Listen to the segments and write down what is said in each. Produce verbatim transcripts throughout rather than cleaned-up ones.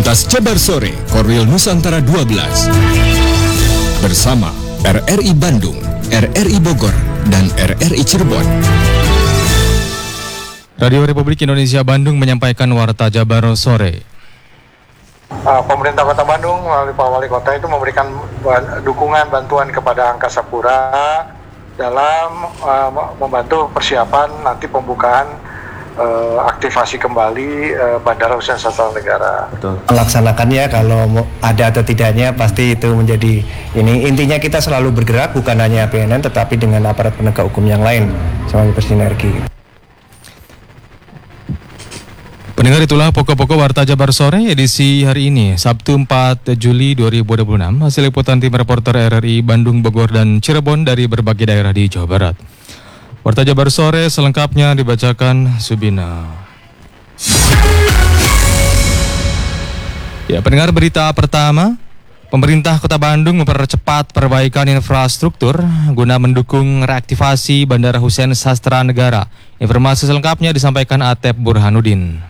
Lintas Jabar Sore, Korwil Nusantara dua belas. Bersama R R I Bandung, R R I Bogor, dan R R I Cirebon. Radio Republik Indonesia Bandung menyampaikan Warta Jabar Sore. Uh, pemerintah Kota Bandung melalui Pak Wali Kota itu memberikan ban- dukungan bantuan kepada Angkasa Pura dalam uh, membantu persiapan nanti pembukaan uh, aktivasi kembali uh, Bandara Hussein Sastra Negara. Betul. Melaksanakannya kalau ada atau tidaknya pasti itu menjadi ini, intinya kita selalu bergerak bukan hanya B N N tetapi dengan aparat penegak hukum yang lain selalu bersinergi. Pendengar, itulah pokok-pokok Warta Jabar Sore edisi hari ini, Sabtu empat Juli dua ribu dua puluh enam. Hasil liputan tim reporter R R I Bandung, Bogor, dan Cirebon dari berbagai daerah di Jawa Barat. Warta Jabar Sore selengkapnya dibacakan Subina. Ya, pendengar, berita pertama. Pemerintah Kota Bandung mempercepat perbaikan infrastruktur guna mendukung reaktivasi Bandara Hussein Sastra Negara. Informasi selengkapnya disampaikan Atep Burhanuddin.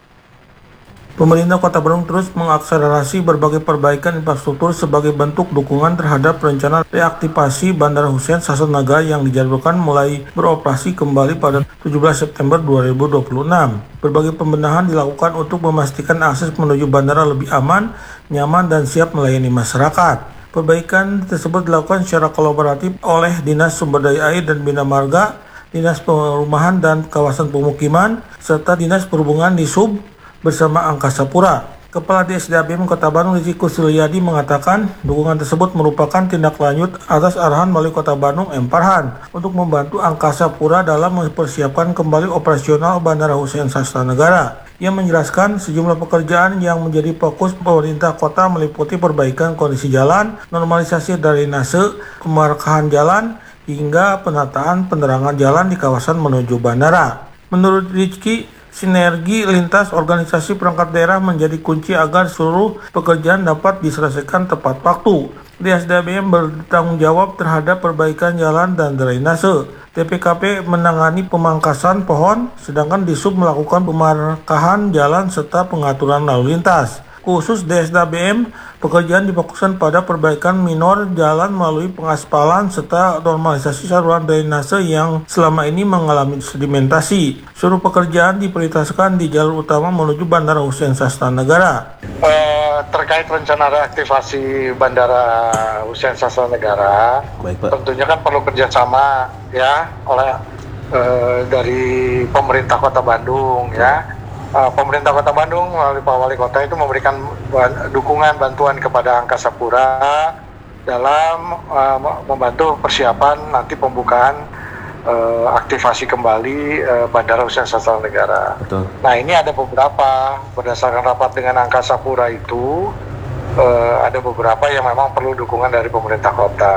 Pemerintah Kota Bandung terus mengakselerasi berbagai perbaikan infrastruktur sebagai bentuk dukungan terhadap rencana reaktivasi Bandara Hussein Sastra Negara yang dijadwalkan mulai beroperasi kembali pada tujuh belas September dua ribu dua puluh enam. Berbagai pembenahan dilakukan untuk memastikan akses menuju bandara lebih aman, nyaman, dan siap melayani masyarakat. Perbaikan tersebut dilakukan secara kolaboratif oleh Dinas Sumber Daya Air dan Bina Marga, Dinas Perumahan dan Kawasan Pemukiman, serta Dinas Perhubungan di Sub bersama Angkasa Pura. Kepala D S D A B M Kota Bandung Rizky Suryadi mengatakan dukungan tersebut merupakan tindak lanjut atas arahan Wali Kota Bandung M. Farhan untuk membantu Angkasa Pura dalam mempersiapkan kembali operasional Bandara Hussein Sastra Negara. Ia menjelaskan sejumlah pekerjaan yang menjadi fokus pemerintah kota meliputi perbaikan kondisi jalan, normalisasi drainase, pemarkahan jalan, hingga penataan penerangan jalan di kawasan menuju bandara. Menurut Rizky, sinergi lintas organisasi perangkat daerah menjadi kunci agar seluruh pekerjaan dapat diselesaikan tepat waktu. D S D A B M bertanggung jawab terhadap perbaikan jalan dan drainase. T P K P menangani pemangkasan pohon, sedangkan Disub melakukan pemarkahan jalan serta pengaturan lalu lintas. Khusus D S D A B M, pekerjaan difokuskan pada perbaikan minor jalan melalui pengaspalan serta normalisasi saluran drainase yang selama ini mengalami sedimentasi. Seluruh pekerjaan diprioritaskan di jalur utama menuju Bandara Hussein Sastra Negara. Uh, terkait rencana reaktivasi Bandara Hussein Sastra Negara, Baik, Pak. Tentunya kan perlu kerjasama ya oleh uh, dari pemerintah Kota Bandung ya. Uh, pemerintah Kota Bandung melalui Pak Wali Kota itu memberikan ban- dukungan bantuan kepada Angkasa Pura dalam uh, membantu persiapan nanti pembukaan uh, aktivasi kembali uh, Bandara Hussein Sastra Negara. Betul. Nah, ini ada beberapa berdasarkan rapat dengan Angkasa Pura itu uh, ada beberapa yang memang perlu dukungan dari pemerintah kota.